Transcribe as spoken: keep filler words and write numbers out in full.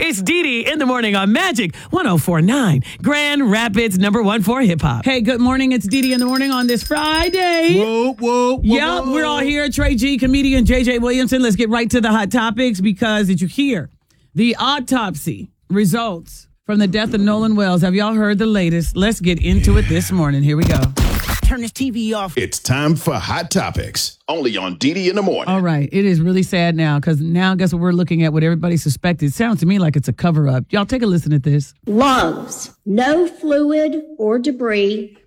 It's Dee Dee in the morning on Magic one oh four point nine, Grand Rapids, number one for hip hop. Hey, good morning. It's Dee Dee in the morning on this Friday. Whoa, whoa, whoa. Yep, we're all here. Trey G, comedian J J Williamson. Let's get right to the hot topics because did you hear the autopsy results from the death of Nolan Wells? Have y'all heard the latest? Let's get into it this morning. Here we go. Turn this T V off. It's time for Hot Topics, only on Dee Dee in the morning. All right. It is really sad now because now guess what we're looking at, what everybody suspected. It sounds to me like it's a cover-up. Y'all take a listen at this. Lungs, no fluid or debris